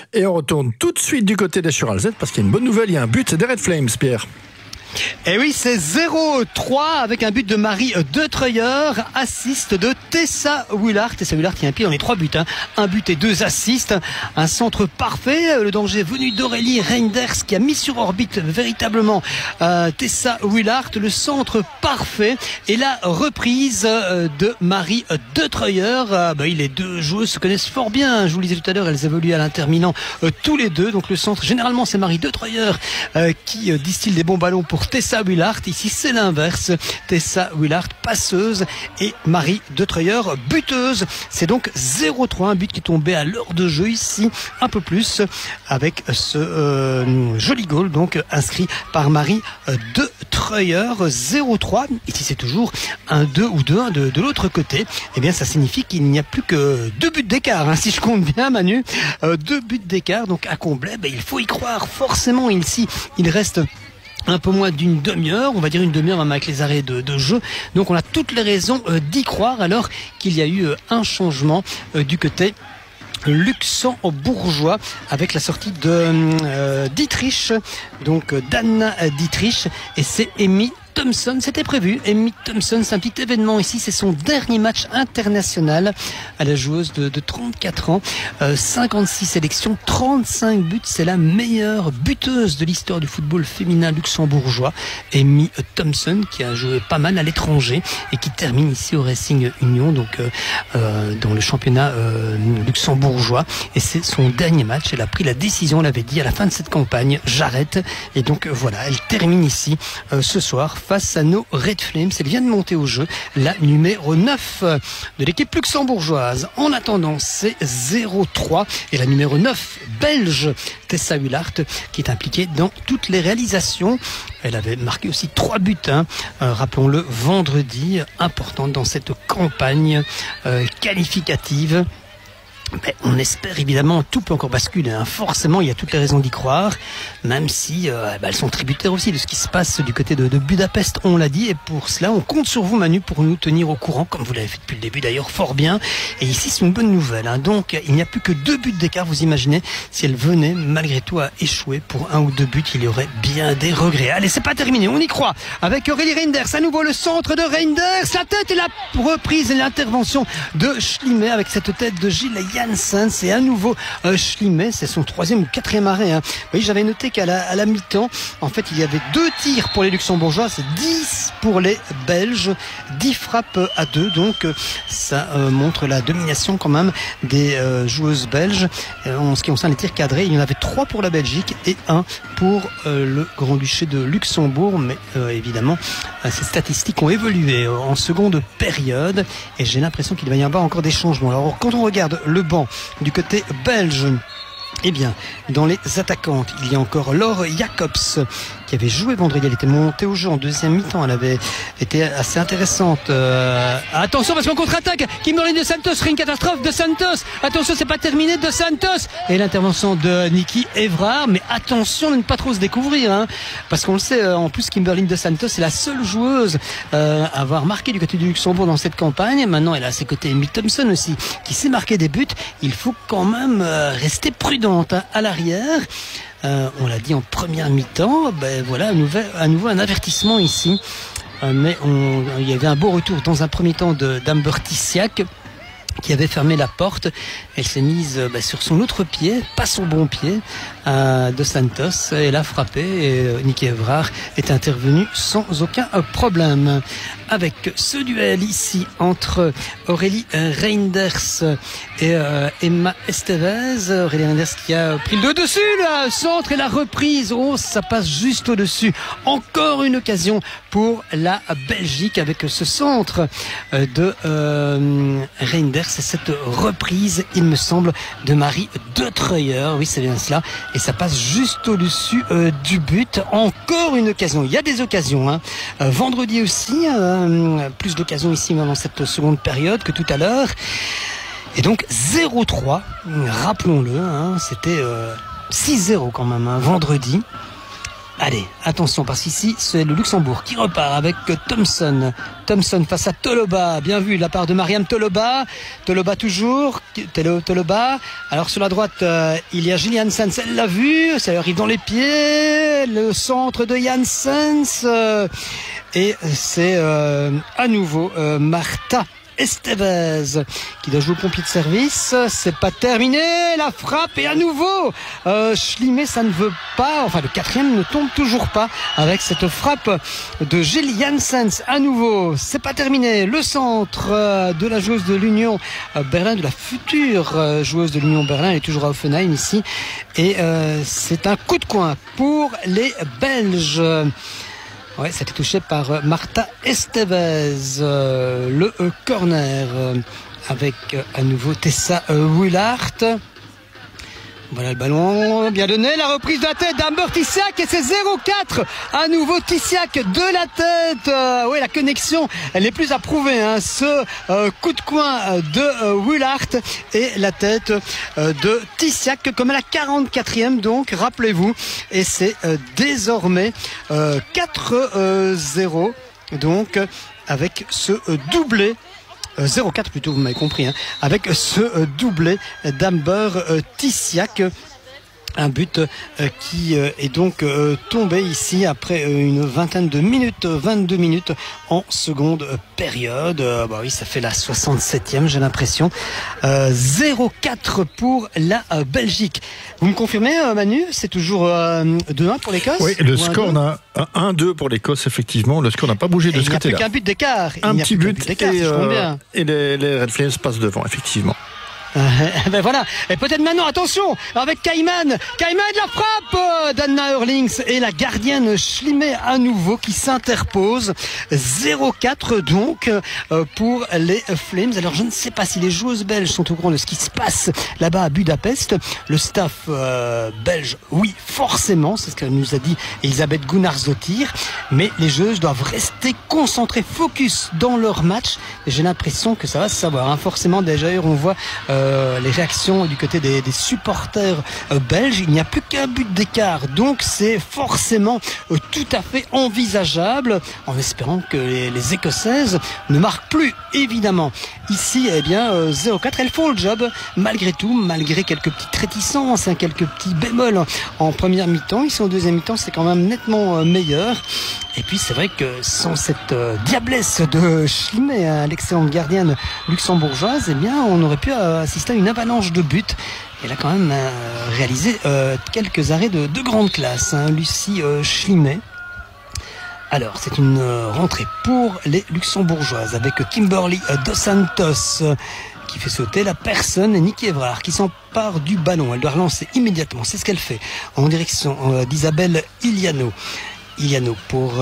Et on retourne tout de suite du côté des Suralzet parce qu'il y a une bonne nouvelle, il y a un but des Red Flames, Pierre. Et oui, c'est 0-3 avec un but de Marie De Treuer, assist de Tessa Willard. Tessa Willard qui a un pied dans les 3 buts, hein. Un but et 2 assists. Un centre parfait. Le danger venu d'Aurélie Reinders qui a mis sur orbite véritablement Tessa Willard. Le centre parfait. Et la reprise de Marie De Treuer. Les deux joueuses se connaissent fort bien. Je vous le disais tout à l'heure, elles évoluent à l'Inter Milan tous les deux. Donc le centre, généralement, c'est Marie De Treuer qui distille des bons ballons pour Tessa Willard. Ici c'est l'inverse, Tessa Willard passeuse et Marie De Treuer buteuse. C'est donc 0-3, un but qui est tombé à l'heure de jeu ici, un peu plus, avec ce joli goal donc inscrit par Marie De Treuer. 0-3, ici c'est toujours un 2 ou 2-1 de l'autre côté. Eh bien ça signifie qu'il n'y a plus que 2 buts d'écart, hein, si je compte bien, Manu. 2 buts d'écart donc à Comblet, il faut y croire forcément. Ici il reste un peu moins d'une demi-heure, on va dire une demi-heure même avec les arrêts de jeu. Donc on a toutes les raisons d'y croire, alors qu'il y a eu un changement du côté luxembourgeois avec la sortie de Dietrich, donc d'Anna Dietrich, et c'est Amy Thompson, c'était prévu. Amy Thompson, c'est un petit événement ici, c'est son dernier match international à la joueuse de 34 ans, 56 sélections, 35 buts, c'est la meilleure buteuse de l'histoire du football féminin luxembourgeois. Amy Thompson qui a joué pas mal à l'étranger et qui termine ici au Racing Union, donc dans le championnat luxembourgeois, et c'est son dernier match. Elle a pris la décision, elle avait dit à la fin de cette campagne, j'arrête, et donc voilà, elle termine ici ce soir face à nos Red Flames. Elle vient de monter au jeu, la numéro 9 de l'équipe luxembourgeoise. En attendant, c'est 0-3 et la numéro 9 belge, Tessa Willard, qui est impliquée dans toutes les réalisations. Elle avait marqué aussi 3 buts, rappelons-le, vendredi, importante dans cette campagne qualificative. On espère évidemment, tout peut encore basculer, hein. Forcément il y a toutes les raisons d'y croire, même si elles sont tributaires aussi de ce qui se passe du côté de Budapest, on l'a dit, et pour cela on compte sur vous, Manu, pour nous tenir au courant, comme vous l'avez fait depuis le début d'ailleurs fort bien. Et ici c'est une bonne nouvelle, hein. Donc il n'y a plus que 2 buts d'écart. Vous imaginez si elle venait malgré tout à échouer pour 1 ou 2 buts, il y aurait bien des regrets. Allez, c'est pas terminé, on y croit avec Aurélie Reinders, à nouveau le centre de Reinders, la tête et la reprise et l'intervention de Schlimet avec cette tête de Gilles Janssen. C'est à nouveau Schlimet, c'est son 3e ou 4e arrêt, hein. Oui, j'avais noté qu'à la mi-temps, en fait, il y avait 2 tirs pour les Luxembourgeois, c'est 10 pour les Belges, 10 frappes à 2, donc ça montre la domination quand même des joueuses belges. En ce qui concerne les tirs cadrés, il y en avait 3 pour la Belgique et 1 pour le Grand-Duché de Luxembourg, mais évidemment, ces statistiques ont évolué en seconde période et j'ai l'impression qu'il va y avoir encore des changements. Alors, quand on regarde le banc du côté belge, eh bien, dans les attaquantes, il y a encore Laure Jacobs qui avait joué vendredi. Elle était montée au jeu en 2e mi-temps. Elle avait été assez intéressante. Attention parce qu'on contre-attaque. Kimberly De Santos, une catastrophe de Santos. Attention, c'est pas terminé de Santos. Et l'intervention de Niki Evrard. Mais attention de ne pas trop se découvrir, hein, parce qu'on le sait, en plus, Kimberly De Santos est la seule joueuse à avoir marqué du côté du Luxembourg dans cette campagne. Maintenant, elle a à ses côtés Amy Thompson aussi, qui sait marquer des buts. Il faut quand même rester prudente, hein, à l'arrière. On l'a dit en première mi-temps, voilà à nouveau un avertissement ici, mais il y avait un beau retour dans un premier temps d'Amber Tissiak qui avait fermé la porte. Elle s'est mise sur son autre pied, pas son bon pied, de Santos. Elle a frappé et Niki Evrard est intervenu sans aucun problème. Avec ce duel ici entre Aurélie Reinders et Emma Estevez. Aurélie Reinders qui a pris le dessus, le centre et la reprise. Oh, ça passe juste au-dessus. Encore une occasion pour la Belgique avec ce centre de Reinders et cette reprise, il me semble, de Marie De Treuer. Oui, c'est bien cela. Et ça passe juste au-dessus du but. Encore une occasion. Il y a des occasions, hein. Vendredi aussi, plus d'occasions ici dans cette seconde période que tout à l'heure. Et donc 0-3, rappelons-le, hein, c'était 6-0 quand même, hein, vendredi. Allez, attention, parce qu'ici, c'est le Luxembourg qui repart avec Thompson. Thompson face à Toloba. Bien vu de la part de Mariam Toloba. Toloba toujours. Toloba. Alors sur la droite, il y a Gillian Sanz. Elle l'a vu. Ça lui arrive dans les pieds. Le centre de Janssens. Et c'est à nouveau Marta Estevez qui doit jouer au pompier de service. C'est pas terminé, la frappe et à nouveau Schlimet, ça ne veut pas, enfin le quatrième ne tombe toujours pas avec cette frappe de Gilles Janssens. À nouveau, c'est pas terminé, le centre de la joueuse de l'Union Berlin, de la future joueuse de l'Union Berlin, elle est toujours à Offenheim ici, et c'est un coup de coin pour les Belges. Ouais, c'était touché par Marta Estevez. Le corner avec à nouveau Tessa Willard. Voilà le ballon bien donné, la reprise de la tête d'Amber Tissiak et c'est 0-4. À nouveau Tissiak de la tête. Oui, la connexion, elle est plus à prouver. Hein. Ce coup de coin de Willard et la tête de Tissiak comme à la 44e donc, rappelez-vous. Et c'est désormais 4-0 donc avec ce doublé. 0-4 plutôt, vous m'avez compris, hein, avec ce doublé d'Amber Tissiak. Un but qui est donc tombé ici après une vingtaine de minutes, 22 minutes en seconde période. Bah oui, ça fait la 67e, j'ai l'impression. 0-4 pour la Belgique. Vous me confirmez, Manu, c'est toujours 2-1 pour l'Écosse? Oui, le score, on a 1-2 pour l'Écosse, effectivement. Le score n'a pas bougé de ce côté-là. Il n'y a plus qu'un but d'écart. Un petit but et les Red Flames passent devant, effectivement. Ben voilà, et peut-être maintenant, attention, avec Kaiman de la frappe d'Anna Hurlings et la gardienne Schlimet à nouveau qui s'interpose. 0-4 donc pour les Flames. Alors je ne sais pas si les joueuses belges sont au courant de ce qui se passe là-bas à Budapest. Le staff belge, oui, forcément, c'est ce qu'elle nous a dit Elisabeth Gunnarsdottir, mais les joueuses doivent rester concentrées, focus dans leur match. Et j'ai l'impression que ça va se savoir, hein. Forcément, déjà on voit les réactions du côté des supporters belges. Il n'y a plus qu'un but d'écart, donc c'est forcément tout à fait envisageable, en espérant que les Écossaises ne marquent plus, évidemment. Ici, eh bien, 0-4, elles font le job, malgré tout, malgré quelques petites réticences, hein, quelques petits bémols en première mi-temps. Ici, en deuxième mi-temps, c'est quand même nettement meilleur. Et puis, c'est vrai que sans cette diablesse de Schlimet, hein, l'excellente gardienne luxembourgeoise, eh bien, on aurait pu assister à une avalanche de buts. Elle a quand même réalisé quelques arrêts de grande classe, hein, Lucie Schlimet. Alors, c'est une rentrée pour les luxembourgeoises avec Kimberly Dos Santos qui fait sauter la personne et Niki Evrard qui s'empare du ballon. Elle doit relancer immédiatement, c'est ce qu'elle fait, en direction d'Isabelle Iliano pour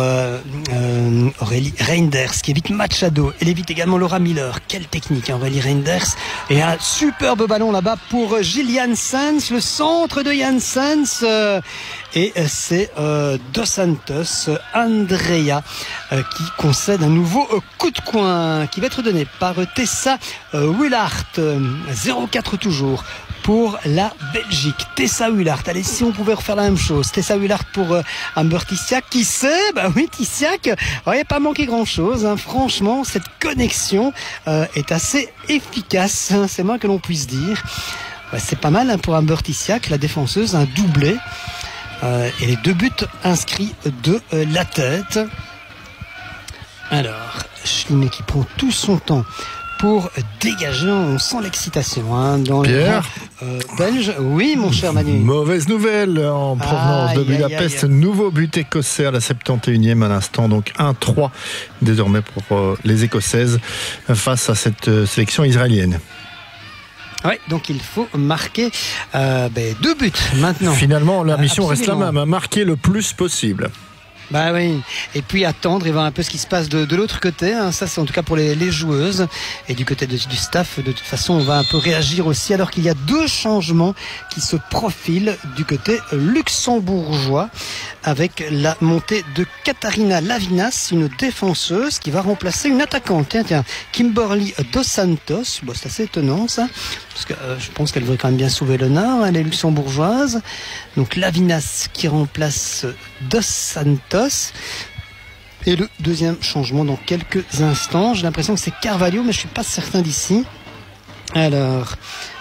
Aurélie Reinders qui évite Machado. Elle évite également Laura Miller. Quelle technique, hein, Aurélie Reinders. Et un superbe ballon là-bas pour Gillian Sanz, le centre de Janssens. Et c'est Dos Santos, Andrea, qui concède un nouveau coup de coin qui va être donné par Tessa Willard. 0-4 toujours pour la Belgique. Tessa Willard. Allez, si on pouvait refaire la même chose. Tessa Willard pour Amber Tissiak. Qui sait? Bah oui, Tissiak. Il n'y a pas manqué grand-chose. Hein. Franchement, cette connexion est assez efficace. Hein. C'est moins que l'on puisse dire. Bah, c'est pas mal, hein, pour Amber Tissiak, la défenseuse. Un doublé. Et les 2 buts inscrits de la tête. Alors, Schlimet qui prend tout son temps pour dégager. On sent l'excitation, hein, dans Pierre, le belge. Oui, mon cher Manu. Mauvaise nouvelle en provenance de Budapest. Nouveau but écossais à la 71e à l'instant. Donc 1-3 désormais pour les Écossaises face à cette sélection israélienne. Oui, donc il faut marquer 2 buts maintenant. Finalement, la mission reste la absolument. même, marquer le plus possible. Bah oui, et puis attendre et voir un peu ce qui se passe de l'autre côté, hein. Ça c'est en tout cas pour les joueuses, et du côté du staff, de toute façon on va un peu réagir aussi, alors qu'il y a 2 changements qui se profilent du côté luxembourgeois, avec la montée de Katharina Lavinas, une défenseuse qui va remplacer une attaquante, tiens, Kimberly Dos Santos. Bon, c'est assez étonnant ça, parce que je pense qu'elle veut quand même bien sauver l'honneur, elle est luxembourgeoise. Donc Lavinas qui remplace Dos Santos. Et le deuxième changement dans quelques instants, j'ai l'impression que c'est Carvalho, mais je suis pas certain d'ici. Alors,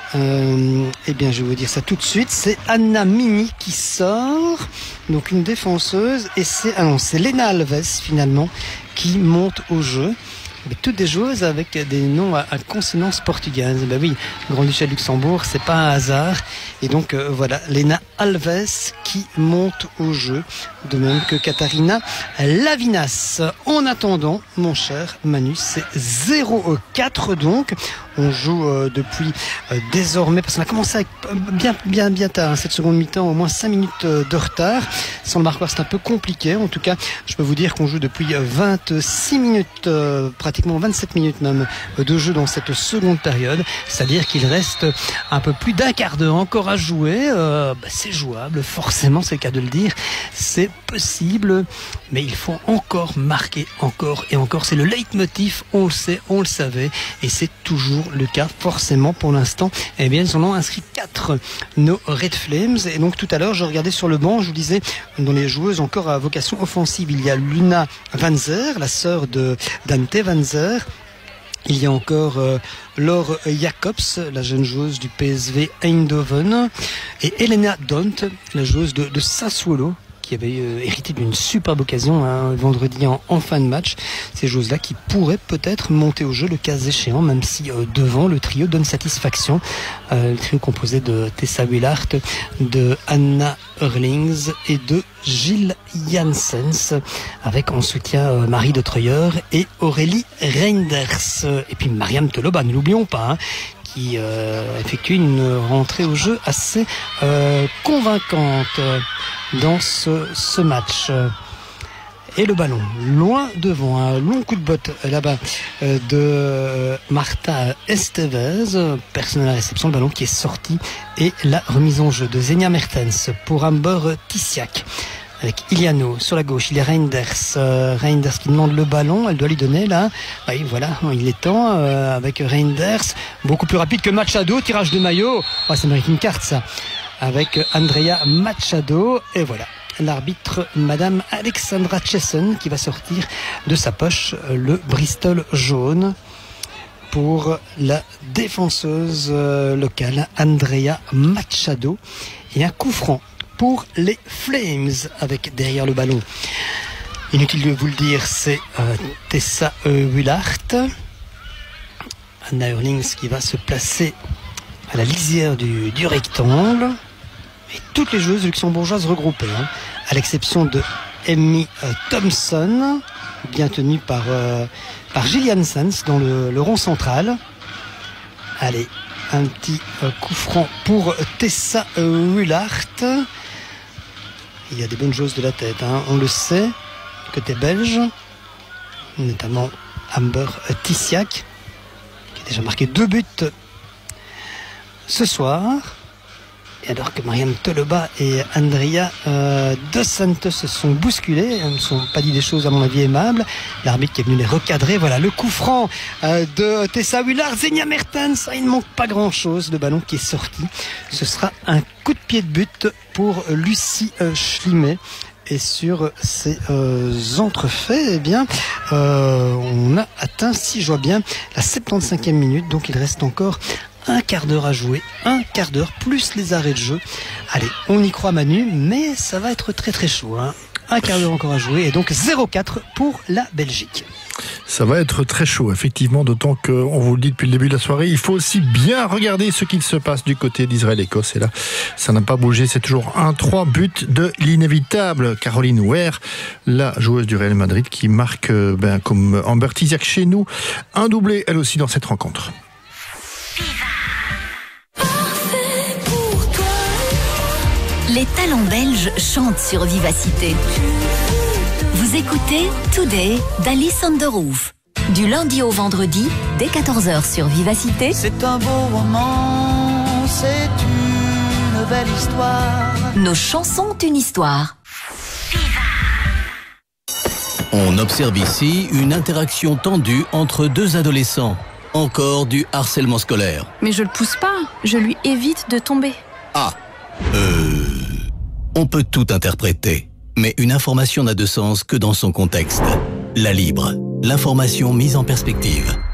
eh bien je vais vous dire ça tout de suite, c'est Anna Mini qui sort, donc une défenseuse, et c'est Lena Alves finalement qui monte au jeu. Toutes des joueuses avec des noms à consonance portugaise. Ben oui, Grand-Duché de Luxembourg, c'est pas un hasard. Et donc voilà, Lena Alves qui monte au jeu, de même que Katharina Lavinas. En attendant, mon cher Manu, c'est 0-4 donc. On joue depuis désormais, parce qu'on a commencé avec bien tard, cette seconde mi-temps, au moins 5 minutes de retard. Sans le marqueur, c'est un peu compliqué. En tout cas, je peux vous dire qu'on joue depuis 26 minutes, pratiquement 27 minutes même, de jeu dans cette seconde période. C'est-à-dire qu'il reste un peu plus d'un quart d'heure encore à jouer. C'est jouable, forcément, c'est le cas de le dire. C'est possible, mais il faut encore marquer, encore et encore. C'est le leitmotiv, on le sait, on le savait, et c'est toujours le cas, forcément, pour l'instant. Eh bien, ils en ont inscrit 4, nos Red Flames. Et donc, tout à l'heure, je regardais sur le banc, je vous disais, dans les joueuses encore à vocation offensive, il y a Luna Vanzer, la sœur de Dante Vanzer. Il y a encore Laure Jacobs, la jeune joueuse du PSV Eindhoven, et Elena Dont, la joueuse de Sassuolo, qui avait hérité d'une superbe occasion vendredi en fin de match. Ces joueuses-là qui pourraient peut-être monter au jeu le cas échéant, même si devant le trio donne satisfaction. Le trio composé de Tessa Willart, de Anna Hurlings et de Gilles Janssens, avec en soutien Marie de Treuer et Aurélie Reinders. Et puis Mariam Teloba, ne l'oublions pas, hein, qui effectue une rentrée au jeu assez convaincante dans ce match. Et le ballon loin devant, un long coup de botte là-bas de Marta Estevez, personne à la réception, le ballon qui est sorti, et la remise en jeu de Zenia Mertens pour Amber Tissiak. Avec Iliano sur la gauche, il y a Reinders qui demande le ballon, elle doit lui donner là. Oui, voilà, il est temps, avec Reinders, beaucoup plus rapide que Machado, tirage de maillot. Oh, ça mérite une carte ça. Avec Andrea Machado, et voilà. L'arbitre, Madame Alexandra Chesson, qui va sortir de sa poche le Bristol jaune pour la défenseuse locale, Andrea Machado. Et un coup franc pour les Flames, avec derrière le ballon, inutile de vous le dire, c'est Tessa Willart. Anna Hurlings qui va se placer à la lisière du rectangle. Et toutes les joueuses luxembourgeoises regroupées, hein, à l'exception de Emmy Thompson, bien tenue par Gillian Sands dans le rond central. Allez, un petit coup franc pour Tessa Willart. Il y a des bonnes joueuses de la tête, hein, on le sait, côté belge, notamment Amber Tissiak, qui a déjà marqué 2 buts ce soir. Et alors que Mariam Teloba et Andrea Dos Santos se sont bousculés, ne sont pas dit des choses à mon avis aimables, l'arbitre qui est venu les recadrer. Voilà le coup franc de Tessa Willart, Zenia Mertens, il ne manque pas grand chose, le ballon qui est sorti, ce sera un coup de pied de but pour Lucie Schlimet. Et sur ces entrefaits, eh bien, on a atteint, si je vois bien, la 75e minute, donc il reste encore un quart d'heure à jouer, un quart d'heure plus les arrêts de jeu. Allez, on y croit Manu, mais ça va être très très chaud, hein. Un quart d'heure encore à jouer, et donc 0-4 pour la Belgique. Ça va être très chaud, effectivement, d'autant qu'on vous le dit depuis le début de la soirée, il faut aussi bien regarder ce qu'il se passe du côté d'Israël-Écosse. Et là, ça n'a pas bougé, c'est toujours 1-3, but de l'inévitable Caroline Weir, la joueuse du Real Madrid, qui marque, comme Amber Tissiak chez nous, un doublé, elle aussi, dans cette rencontre. Les talents belges chantent sur Vivacité. Vous écoutez Today d'Alice on the Roof. Du lundi au vendredi, dès 14h sur Vivacité. C'est un beau roman, c'est une belle histoire. Nos chansons ont une histoire. On observe ici une interaction tendue entre deux adolescents. Encore du harcèlement scolaire. Mais je le pousse pas, je lui évite de tomber. Ah, on peut tout interpréter, mais une information n'a de sens que dans son contexte. La Libre, l'information mise en perspective.